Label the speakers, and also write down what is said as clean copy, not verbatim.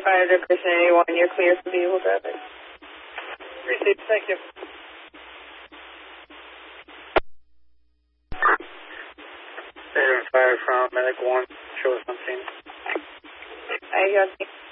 Speaker 1: Fire to Christian 81, you're clear for vehicle traffic.
Speaker 2: Received, thank you.
Speaker 3: Fire from Medic 1, show us on scene.
Speaker 1: I got